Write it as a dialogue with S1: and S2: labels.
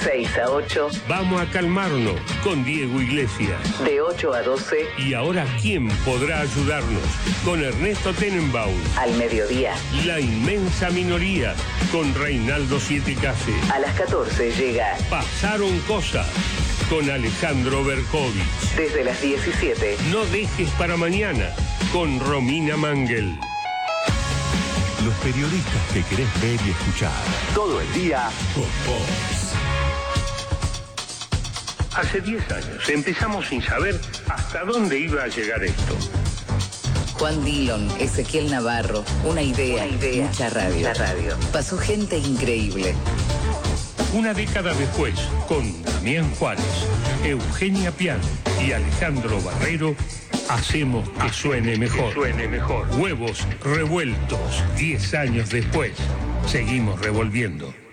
S1: 6 a 8.
S2: Vamos a calmarnos con Diego Iglesias.
S1: De 8 a 12.
S2: Y ahora, ¿quién podrá ayudarnos? Con Ernesto Tenenbaum.
S1: Al mediodía.
S2: La inmensa minoría con Reinaldo Sietecase.
S1: A las 14 llega
S2: Pasaron cosas con Alejandro Berkovich.
S1: Desde las 17.
S2: No dejes para mañana con Romina Mangel.
S3: Los periodistas que querés ver y escuchar. Todo el día con vos.
S2: Hace 10 años empezamos sin saber hasta dónde iba a llegar esto.
S4: Juan Dillon, Ezequiel Navarro, una idea, mucha radio.
S1: La radio.
S4: Pasó gente increíble.
S2: Una década después, con Damián Juárez, Eugenia Piano y Alejandro Barrero, hacemos que suene mejor. Huevos revueltos. 10 años después, seguimos revolviendo.